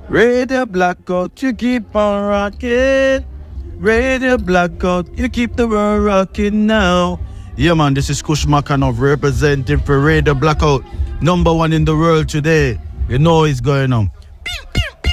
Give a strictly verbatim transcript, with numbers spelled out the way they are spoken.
Radio Blackout, you keep on rocking. Radio Blackout, you keep the world rocking now. Yeah, man, this is Kush Makanov representing for Radio Blackout, number one in the world today. You know it's going on.